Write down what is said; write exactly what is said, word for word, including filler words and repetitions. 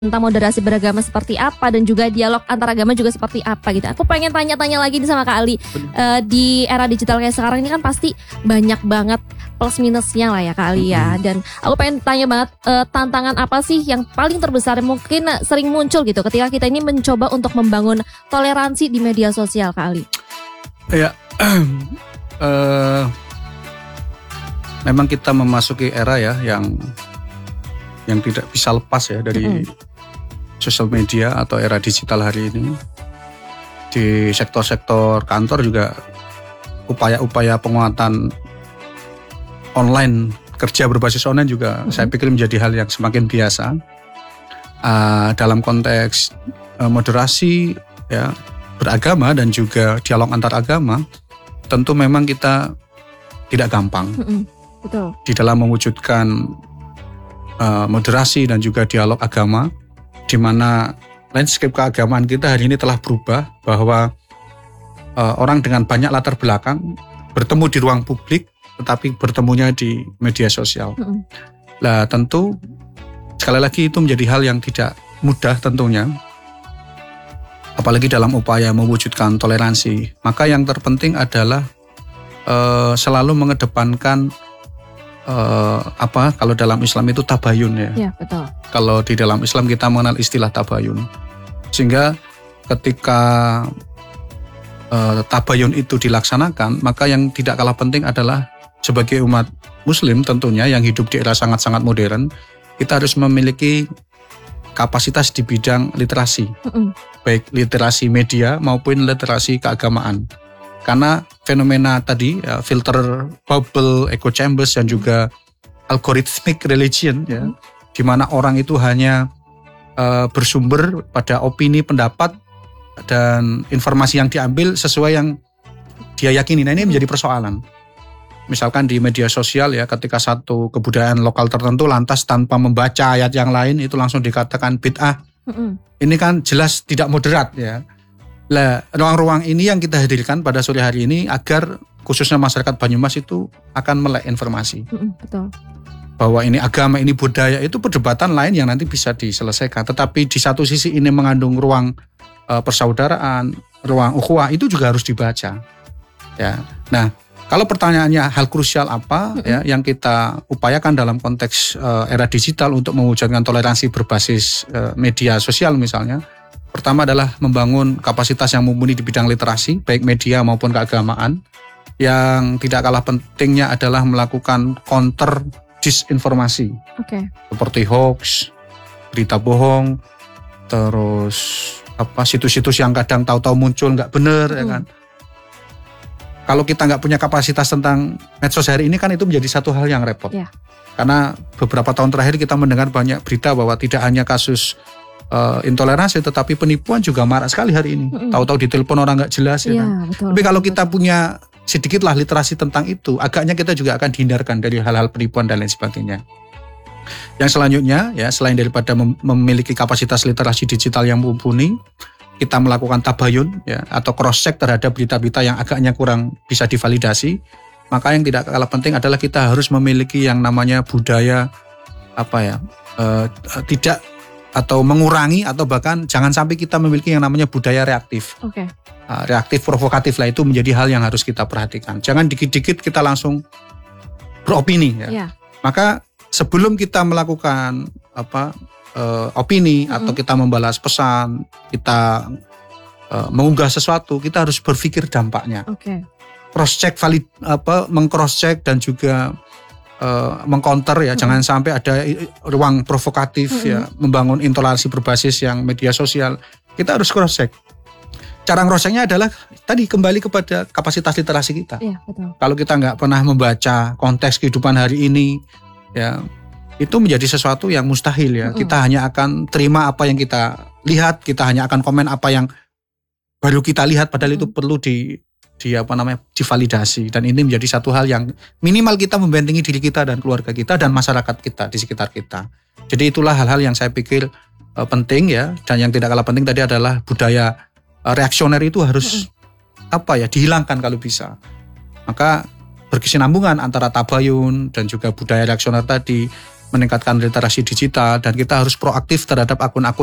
tentang moderasi beragama seperti apa dan juga dialog antar agama juga seperti apa gitu. Aku pengen tanya-tanya lagi nih sama Kak Ali. Uh, di era digital kayak sekarang ini kan pasti banyak banget plus minusnya lah ya Kak Ali ya. Dan aku pengen tanya banget uh, tantangan apa sih yang paling terbesar mungkin uh, sering muncul gitu ketika kita ini mencoba untuk membangun toleransi di media sosial Kak Ali. Ya, uh, memang kita memasuki era ya yang yang tidak bisa lepas ya dari mm-hmm. sosial media atau era digital hari ini. Di sektor-sektor kantor juga upaya-upaya penguatan online, kerja berbasis online juga mm-hmm. saya pikir menjadi hal yang semakin biasa. Uh, dalam konteks uh, moderasi ya beragama dan juga dialog antar agama, tentu memang kita tidak gampang mm-hmm. Betul. Di dalam mewujudkan uh, moderasi dan juga dialog agama, di mana landscape keagamaan kita hari ini telah berubah, bahwa uh, orang dengan banyak latar belakang bertemu di ruang publik, tetapi bertemunya di media sosial. Mm-hmm. Lah tentu sekali lagi itu menjadi hal yang tidak mudah tentunya, apalagi dalam upaya mewujudkan toleransi. Maka yang terpenting adalah uh, selalu mengedepankan Uh, apa kalau dalam Islam itu tabayun ya. Ya betul. Kalau di dalam Islam kita mengenal istilah tabayun, sehingga ketika uh, tabayun itu dilaksanakan, maka yang tidak kalah penting adalah sebagai umat Muslim tentunya yang hidup di era sangat-sangat modern, kita harus memiliki kapasitas di bidang literasi, mm-mm. baik literasi media maupun literasi keagamaan. Karena fenomena tadi ya, filter bubble, echo chambers dan juga algorithmic religion ya, hmm. di mana orang itu hanya uh, bersumber pada opini, pendapat dan informasi yang diambil sesuai yang dia yakini. Nah ini menjadi persoalan. Misalkan di media sosial ya, ketika satu kebudayaan lokal tertentu lantas tanpa membaca ayat yang lain itu langsung dikatakan bid'ah. Hmm. Ini kan jelas tidak moderat ya. Lah, ruang-ruang ini yang kita hadirkan pada sore hari ini agar khususnya masyarakat Banyumas itu akan melek informasi. Mm-hmm, betul. Bahwa ini agama, ini budaya, itu perdebatan lain yang nanti bisa diselesaikan. Tetapi di satu sisi ini mengandung ruang uh, persaudaraan, ruang ukhuwah, itu juga harus dibaca. Ya. Nah, kalau pertanyaannya hal krusial apa mm-hmm. ya yang kita upayakan dalam konteks uh, era digital untuk mewujudkan toleransi berbasis uh, media sosial misalnya. Pertama adalah membangun kapasitas yang mumpuni di bidang literasi, baik media maupun keagamaan. Yang tidak kalah pentingnya adalah melakukan counter disinformasi. Okay. Seperti hoax, berita bohong, terus apa situs-situs yang kadang tahu-tahu muncul nggak benar, hmm. ya kan. Kalau kita nggak punya kapasitas tentang medsos hari ini kan itu menjadi satu hal yang repot. Yeah. Karena beberapa tahun terakhir kita mendengar banyak berita bahwa tidak hanya kasus Uh, intoleransi tetapi penipuan juga marak sekali hari ini. Mm-hmm. Tahu-tahu ditelepon orang nggak jelas ya, ya kan. Betul, tapi kalau betul. Kita punya sedikitlah literasi tentang itu, agaknya kita juga akan dihindarkan dari hal-hal penipuan dan lain sebagainya. Yang selanjutnya ya, selain daripada mem- memiliki kapasitas literasi digital yang mumpuni, kita melakukan tabayun ya atau cross check terhadap berita-berita yang agaknya kurang bisa divalidasi. Maka yang tidak kalah penting adalah kita harus memiliki yang namanya budaya apa ya uh, tidak atau mengurangi atau bahkan jangan sampai kita memiliki yang namanya budaya reaktif. Oke. Okay. Nah, reaktif provokatif lah itu menjadi hal yang harus kita perhatikan. Jangan dikit-dikit kita langsung beropini ya. Yeah. Maka sebelum kita melakukan apa uh, opini mm-hmm. atau kita membalas pesan, kita uh, mengunggah sesuatu, kita harus berpikir dampaknya. Oke. Okay. Cross check valid apa mengcross check dan juga Uh, mengcounter ya, hmm. jangan sampai ada ruang provokatif hmm. ya, membangun intoleransi berbasis yang media sosial. Kita harus cross check. Cara cross checknya adalah tadi kembali kepada kapasitas literasi kita. Ya, betul. Kalau kita nggak pernah membaca konteks kehidupan hari ini, ya itu menjadi sesuatu yang mustahil ya. Hmm. Kita hanya akan terima apa yang kita lihat, kita hanya akan komen apa yang baru kita lihat, padahal hmm. itu perlu di di apa namanya divalidasi, dan ini menjadi satu hal yang minimal kita membentengi diri kita dan keluarga kita dan masyarakat kita di sekitar kita. Jadi itulah hal-hal yang saya pikir uh, penting ya, dan yang tidak kalah penting tadi adalah budaya uh, reaksioner itu harus mm-hmm. apa ya dihilangkan kalau bisa. Maka berkesinambungan antara tabayun dan juga budaya reaksioner tadi meningkatkan literasi digital dan kita harus proaktif terhadap akun-akun